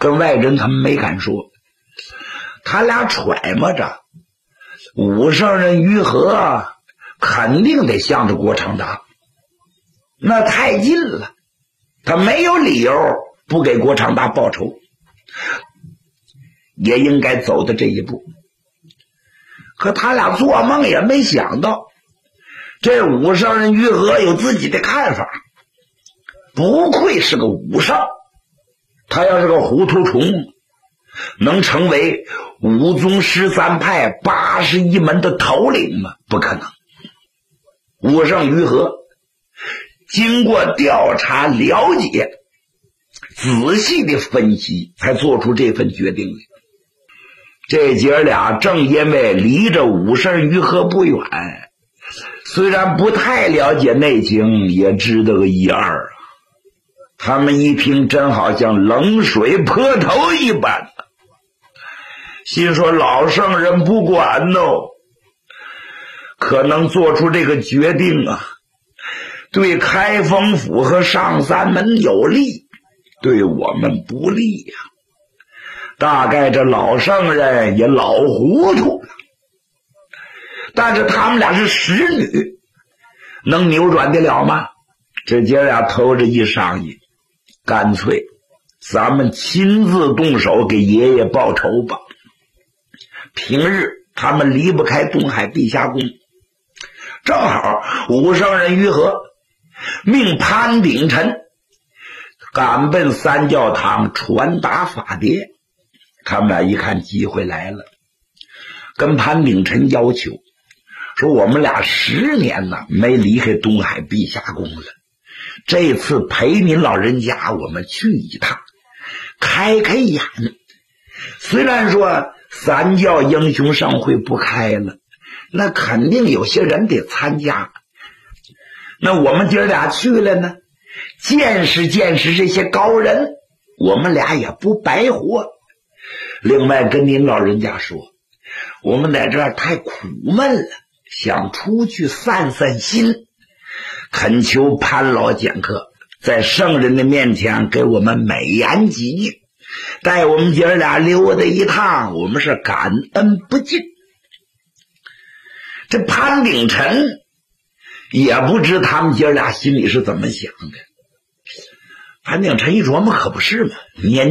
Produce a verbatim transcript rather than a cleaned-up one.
跟外人他们没敢说。他俩揣摩着武圣人于和肯定得向着郭长达，那太近了，他没有理由不给郭长达报仇，也应该走的这一步。可他俩做梦也没想到，这武圣人于和有自己的看法，不愧是个武圣，他要是个糊涂虫，能成为武宗十三派八十一门的头领吗？不可能。武圣于和经过调查了解，仔细的分析，才做出这份决定来。这姐俩正因为离着武圣于和不远，虽然不太了解内情，也知道个一二啊。他们一听，真好像冷水泼头一般，心说老圣人不管哦，可能做出这个决定啊，对开封府和上三门有利，对我们不利呀、啊。大概这老圣人也老糊涂了，但是他们俩是使女，能扭转得了吗？这姐俩头着一商议，干脆咱们亲自动手给爷爷报仇吧。平日他们离不开东海碧霞宫，正好武圣人于和命潘秉辰赶奔三教堂传达法牒。他们俩一看机会来了，跟潘秉辰要求说，我们俩十年了没离开东海碧霞宫了，这次陪您老人家我们去一趟，开开眼。虽然说三教英雄盛会不开了，那肯定有些人得参加，那我们姐俩去了呢，见识见识这些高人，我们俩也不白活。另外跟您老人家说，我们在这儿太苦闷了，想出去散散心，恳求潘老剑客在圣人的面前给我们美言几句，带我们姐俩溜达一趟，我们是感恩不尽。这潘秉辰也不知他们姐俩心里是怎么想的。潘秉辰一琢磨，可不是嘛，年